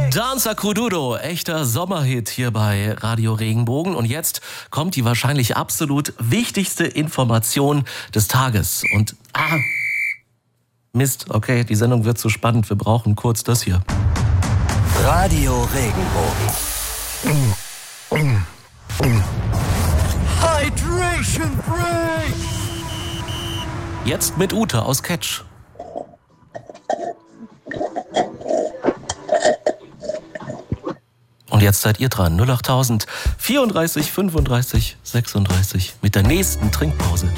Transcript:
Danza Kuduro, echter Sommerhit hier bei Radio Regenbogen. Und jetzt kommt die wahrscheinlich absolut wichtigste Information des Tages. Und Mist, okay, die Sendung wird zu spannend. Wir brauchen kurz das hier. Radio Regenbogen. Hydration Break! Jetzt mit Ute aus Ketsch. Und jetzt seid ihr dran. 08000 34 35 36 mit der nächsten Trinkpause.